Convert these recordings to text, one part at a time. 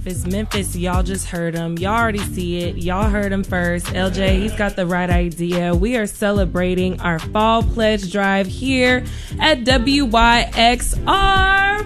Memphis. Memphis, y'all just heard him. Y'all already see it. Y'all heard him first. LJ, he's got the right idea. We are celebrating our fall pledge drive here at WYXR.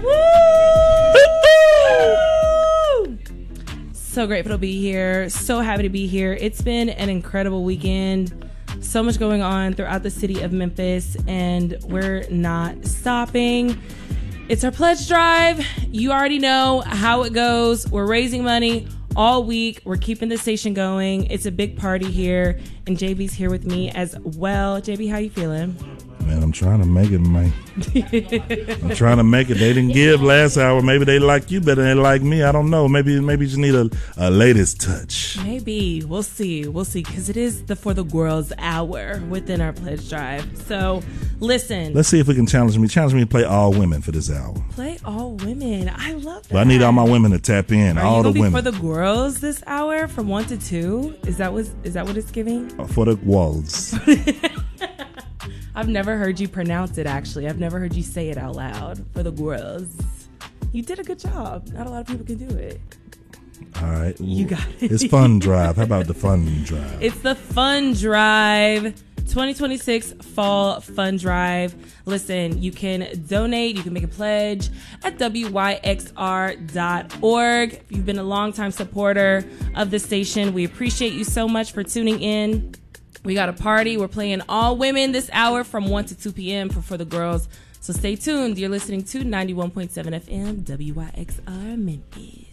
Woo! So grateful to be here. So happy to be here. It's been an incredible weekend. So much going on throughout the city of Memphis, and we're not stopping. It's our pledge drive. You already know how it goes. We're raising money all week. We're keeping the station going. It's a big party here, and JB's here with me as well. JB, how you feeling? Man, I'm trying to make it, man. I'm trying to make it. They didn't give last hour. Maybe they like you better than they like me. I don't know. Maybe you just need a latest touch. Maybe. We'll see. We'll see. Because it is the For the Girls hour within our pledge drive. So, listen. Let's see if we can challenge me. Challenge me to play all women for this hour. Play all women. I love that. But I need all my women to tap in. Are all the women. For the Girls this hour from 1 to 2? Is that what it's giving? For the walls. I've never heard you pronounce it, actually. I've never heard you say it out loud. For the girls. You did a good job. Not a lot of people can do it. All right. You got it. It's Fun Drive. How about the Fun Drive? It's the Fun Drive. 2026 Fall Fun Drive. Listen, you can donate. You can make a pledge at WYXR.org. If you've been a longtime supporter of the station, we appreciate you so much for tuning in. We got a party. We're playing all women this hour from 1 to 2 p.m. for the girls. So stay tuned. You're listening to 91.7 FM WYXR Memphis.